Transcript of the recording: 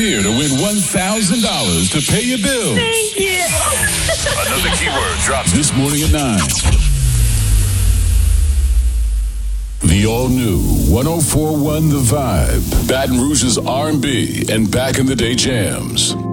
here to win $1,000 to pay your bills. Thank you. Another keyword drops this morning at 9. The all-new 104.1 The Vibe. Baton Rouge's R&B and back-in-the-day jams.